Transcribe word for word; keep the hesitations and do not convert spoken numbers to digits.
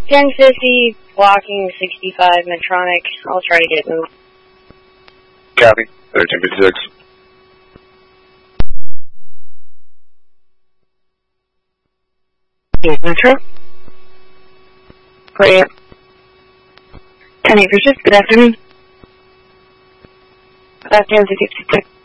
ten fifty, blocking sixty-five Medtronic. I'll try to get moved. Copy. thirteen fifty-six. Yes, Metro. Clear. ten acres, good afternoon. Good afternoon, sixty-six.